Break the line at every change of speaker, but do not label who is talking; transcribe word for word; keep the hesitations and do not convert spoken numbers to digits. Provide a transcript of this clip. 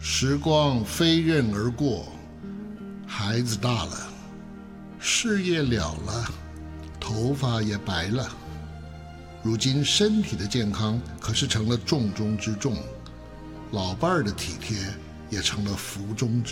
时光飞刃而过，孩子大了，事业了了，头发也白了。如今身体的健康可是成了重中之重，老伴儿的体贴也成了福中之